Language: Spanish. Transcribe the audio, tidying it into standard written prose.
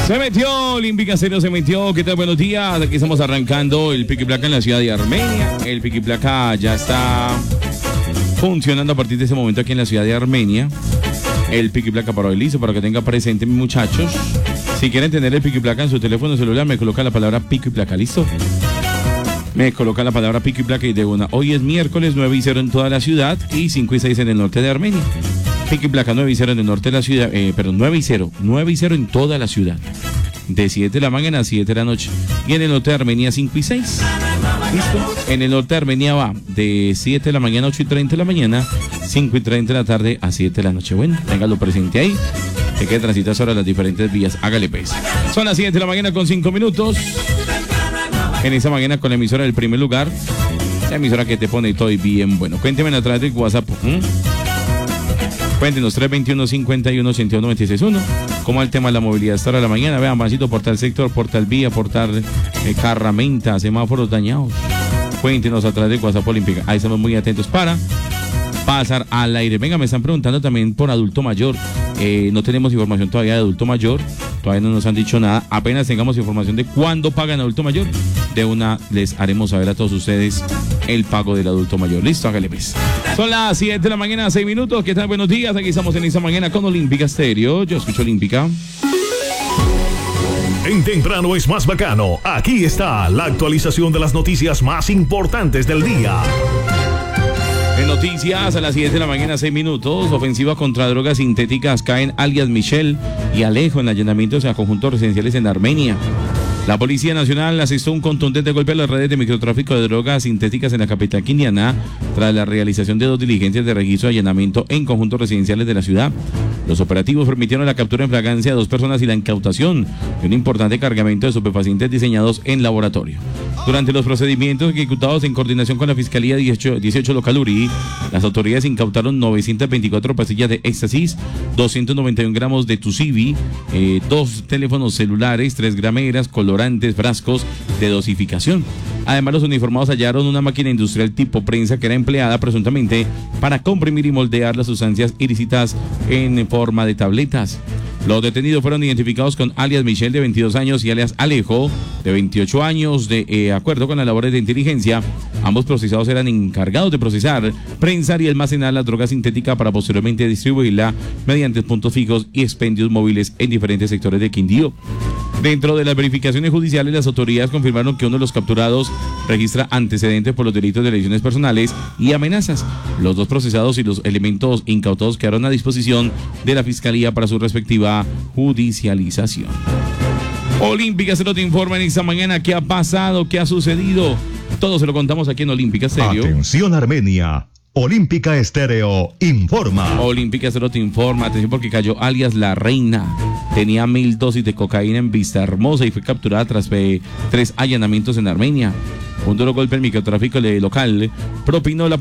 Se metió, Olímpica Estéreo se metió. ¿Qué tal? Buenos días. Aquí estamos arrancando el Pico y Placa en la ciudad de Armenia. El Pico y Placa ya está funcionando a partir de ese momento aquí en la ciudad de Armenia. El Pico y Placa para hoy listo, para que tenga presente, mis muchachos. Si quieren tener el Pico y Placa en su teléfono celular, me coloca la palabra Pico y Placa, ¿listo? Me coloca la palabra Pico y Placa y de una. Hoy es miércoles 9 y 0 en toda la ciudad y 5 y 6 en el norte de Armenia. Pico y Placa 9 y 0 en el norte de la ciudad, 9 y 0 en toda la ciudad. De 7 de la mañana a 7 de la noche. Y en el norte de Armenia 5 y 6. ¿Listo? En el norte de Armenia va de 7 de la mañana a 8 y 30 de la mañana, 5 y 30 de la tarde a 7 de la noche. Bueno, téngalo presente ahí. Hay que transitar sobre las diferentes vías. Hágale pues. Son las 7 de la mañana con 5 minutos. En esa mañana con la emisora del primer lugar. La emisora que te pone todo y bien bueno. Cuénteme a través de WhatsApp. Cuéntenos 321-51-81-96-1. ¿Cómo va el tema de la movilidad esta hora de la mañana? Vean, Mancito, portal sector, portal vía, portal carramenta, semáforos dañados. Cuéntenos a través de WhatsApp Olímpica. Ahí estamos muy atentos para pasar al aire. Venga, me están preguntando también por adulto mayor. No tenemos información todavía de adulto mayor. Todavía no nos han dicho nada. Apenas tengamos información de cuándo pagan adulto mayor, de una les haremos saber a todos ustedes el pago del adulto mayor. Listo, hágale pues. Son las 7 de la mañana, 6 minutos. ¿Qué tal? Buenos días. Aquí estamos en esta mañana con Olímpica Estéreo. Yo escucho Olímpica. En temprano es más bacano. Aquí está la actualización de las noticias más importantes del día. En noticias, a las 7 de la mañana, 6 minutos, ofensiva contra drogas sintéticas, caen alias Michelle y Alejo en allanamientos a conjuntos residenciales en Armenia. La Policía Nacional asestó un contundente golpe a las redes de microtráfico de drogas sintéticas en la capital quindiana tras la realización de 2 diligencias de registro y allanamiento en conjuntos residenciales de la ciudad. Los operativos permitieron la captura en flagrancia de 2 personas y la incautación de un importante cargamento de estupefacientes diseñados en laboratorio. Durante los procedimientos ejecutados en coordinación con la Fiscalía 18 Local URI, las autoridades incautaron 924 pastillas de éxtasis, 291 gramos de Tusibi, 2 teléfonos celulares, 3 grameras, colorantes, frascos de dosificación. Además, los uniformados hallaron una máquina industrial tipo prensa que era empleada presuntamente para comprimir y moldear las sustancias ilícitas en forma de tabletas. Los detenidos fueron identificados con alias Michelle, de 22 años, y alias Alejo, de 28 años. De acuerdo con las labores de inteligencia, ambos procesados eran encargados de procesar, prensar y almacenar la droga sintética para posteriormente distribuirla mediante puntos fijos y expendios móviles en diferentes sectores de Quindío. Dentro de las verificaciones judiciales, las autoridades confirmaron que uno de los capturados registra antecedentes por los delitos de lesiones personales y amenazas. Los 2 procesados y los elementos incautados quedaron a disposición de la Fiscalía para su respectiva judicialización. Olímpica se lo te informa en esta mañana qué ha pasado, qué ha sucedido. Todo se lo contamos aquí en Olímpica Estéreo. Atención Armenia. Olímpica Estéreo informa. Olímpica Estéreo te informa. Atención porque cayó alias La Reina. Tenía 1000 dosis de cocaína en Vista Hermosa y fue capturada tras 3 allanamientos en Armenia. Un duro golpe al microtráfico local propinó la